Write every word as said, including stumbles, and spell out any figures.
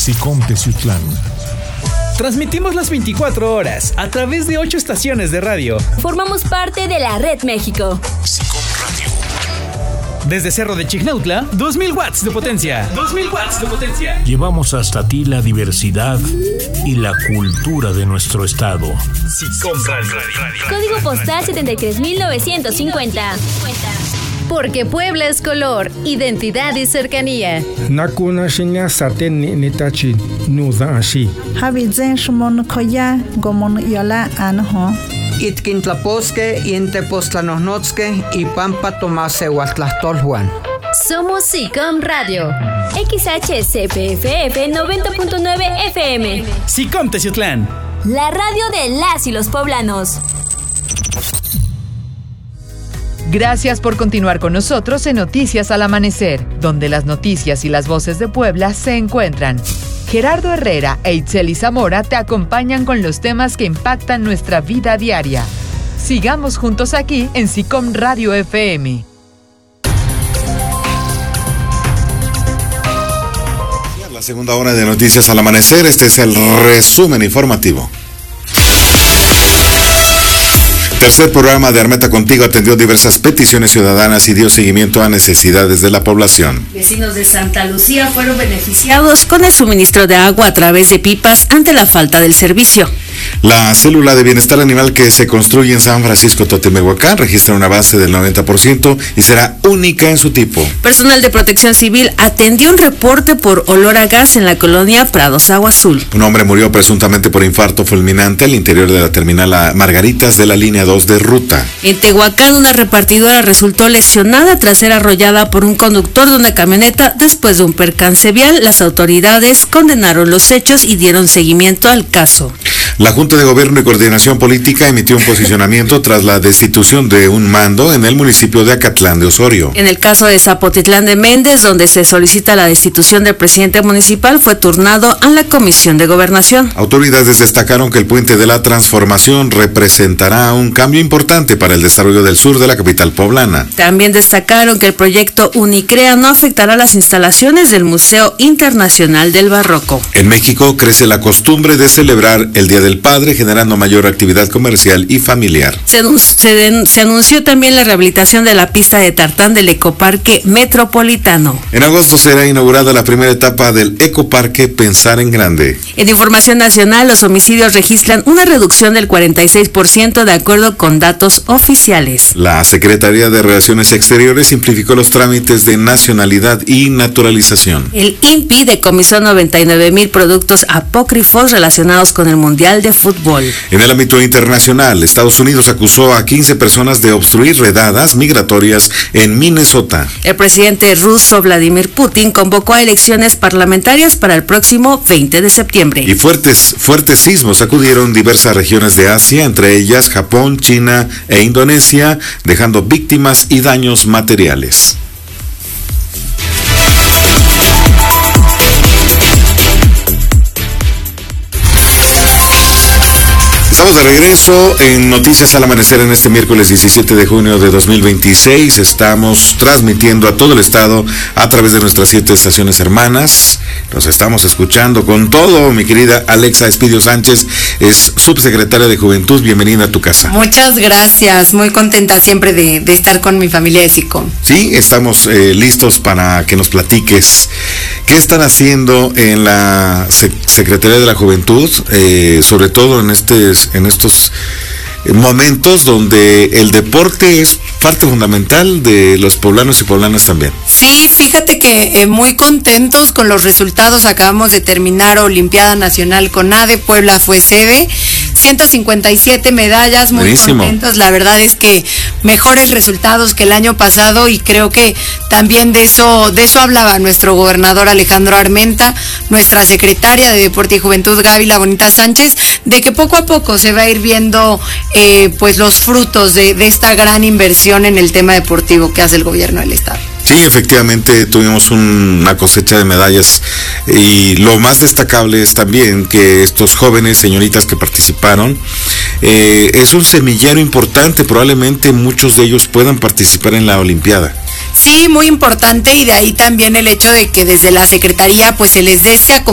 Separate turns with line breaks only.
SICOM Teciutlán.
Transmitimos las veinticuatro horas a través de ocho estaciones de radio.
Formamos parte de la Red México.
SICOM Radio.
Desde Cerro de Chignautla, dos mil watts de potencia. dos mil watts de potencia.
Llevamos hasta ti la diversidad y la cultura de nuestro estado.
SICOM Radio.
Código postal setenta y tres mil novecientos cincuenta.
Porque Puebla es color, identidad y cercanía.
Nakuna shinya saten ni nitachi nuza ashi.
Habizen shmon koya gomon yala anho.
Itkintlaposque, Intepostlanosnotzque y Pampa Tomase Huatlastolhuan.
Somos SICOM Radio.
X H C P F F noventa punto nueve F M.
SICOM Teciutlán.
La radio de las y los poblanos.
Gracias por continuar con nosotros en Noticias al Amanecer, donde las noticias y las voces de Puebla se encuentran. Gerardo Herrera e Itzeli Zamora te acompañan con los temas que impactan nuestra vida diaria. Sigamos juntos aquí en SICOM Radio F M.
La segunda hora de Noticias al Amanecer, este es el resumen informativo. Tercer programa de Armeta Contigo atendió diversas peticiones ciudadanas y dio seguimiento a necesidades de la población.
Vecinos de Santa Lucía fueron beneficiados con el suministro de agua a través de pipas ante la falta del servicio.
La célula de bienestar animal que se construye en San Francisco Totemehuacán registra un avance del noventa por ciento y será única en su tipo.
Personal de Protección Civil atendió un reporte por olor a gas en la colonia Prados Agua Azul.
Un hombre murió presuntamente por infarto fulminante al interior de la terminal Margaritas de la línea dos de ruta.
En Tehuacán, una repartidora resultó lesionada tras ser arrollada por un conductor de una camioneta después de un percance vial. Las autoridades condenaron los hechos y dieron seguimiento al caso.
La Junta de Gobierno y Coordinación Política emitió un posicionamiento tras la destitución de un mando en el municipio de Acatlán de Osorio.
En el caso de Zapotitlán de Méndez, donde se solicita la destitución del presidente municipal, fue turnado a la Comisión de Gobernación.
Autoridades destacaron que el Puente de la Transformación representará un cambio importante para el desarrollo del sur de la capital poblana.
También destacaron que el proyecto Unicrea no afectará las instalaciones del Museo Internacional del Barroco.
En México crece la costumbre de celebrar el Día del Padre, generando mayor actividad comercial y familiar.
Se, se, se anunció también la rehabilitación de la pista de tartán del Ecoparque Metropolitano.
En agosto será inaugurada la primera etapa del Ecoparque Pensar en Grande.
En información nacional, los homicidios registran una reducción del cuarenta y seis por ciento de acuerdo con datos oficiales.
La Secretaría de Relaciones Exteriores simplificó los trámites de nacionalidad y naturalización.
El I N P I decomisó noventa y nueve mil productos apócrifos relacionados con el Mundial de Fútbol.
En el ámbito internacional, Estados Unidos acusó a quince personas de obstruir redadas migratorias en Minnesota.
El presidente ruso Vladimir Putin convocó a elecciones parlamentarias para el próximo veinte de septiembre.
Y fuertes, fuertes sismos sacudieron diversas regiones de Asia, entre ellas Japón, China e Indonesia, dejando víctimas y daños materiales. Estamos de regreso en Noticias al Amanecer en este miércoles diecisiete de junio de dos mil veintiséis. Estamos transmitiendo a todo el estado a través de nuestras siete estaciones hermanas. Nos estamos escuchando con todo. Mi querida Alexa Espidio Sánchez es subsecretaria de Juventud. Bienvenida a tu casa.
Muchas gracias. Muy contenta siempre de, de estar con mi familia de SICOM.
Sí, estamos eh, listos para que nos platiques qué están haciendo en la Secretaría de la Juventud, eh, sobre todo en este en estos momentos donde el deporte es parte fundamental de los poblanos y poblanas también.
Sí, fíjate que eh, muy contentos con los resultados. Acabamos de terminar Olimpiada Nacional CONADE, Puebla fue sede, ciento cincuenta y siete medallas, muy Buenísimo. Contentos. La verdad es que mejores resultados que el año pasado, y creo que también de eso de eso hablaba nuestro gobernador Alejandro Armenta, nuestra secretaria de Deporte y Juventud Gaby La Bonita Sánchez, de que poco a poco se va a ir viendo eh, pues los frutos de, de esta gran inversión en el tema deportivo que hace el gobierno del estado.
Sí, efectivamente tuvimos un, una cosecha de medallas, y lo más destacable es también que estos jóvenes señoritas que participaron, eh, es un semillero importante. Probablemente muchos de ellos puedan participar en la Olimpiada.
Sí, muy importante, y de ahí también el hecho de que desde la Secretaría pues se les dé ese acompañamiento